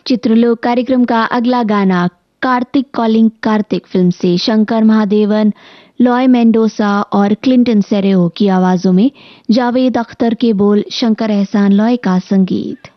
चित्रलोक कार्यक्रम का अगला गाना कार्तिक कॉलिंग कार्तिक फिल्म से शंकर महादेवन, लॉय मेंडोसा और क्लिंटन सेरेहो की आवाजों में, जावेद अख्तर के बोल, शंकर एहसान लॉय का संगीत।